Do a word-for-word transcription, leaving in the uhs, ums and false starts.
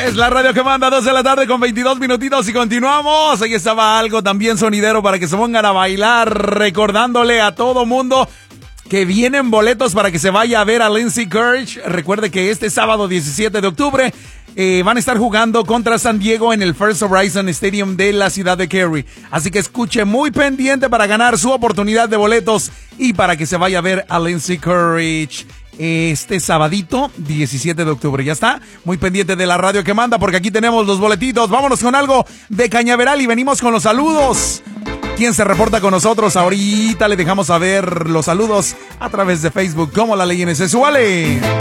Es la radio que manda, dos de la tarde con veintidós minutitos y continuamos. Ahí estaba algo también sonidero para que se pongan a bailar, recordándole a todo mundo que vienen boletos para que se vaya a ver a Lindsey Courage. Recuerde que este sábado diecisiete de octubre eh, van a estar jugando contra San Diego en el First Horizon Stadium de la ciudad de Cary. Así que escuche muy pendiente para ganar su oportunidad de boletos y para que se vaya a ver a Lindsey Courage este sabadito diecisiete de octubre. Ya está, muy pendiente de la radio que manda porque aquí tenemos los boletitos. Vámonos con algo de Cañaveral y venimos con los saludos. ¿Quién se reporta con nosotros? Ahorita le dejamos saber los saludos a través de Facebook como La Ley N S. ¡Súbale!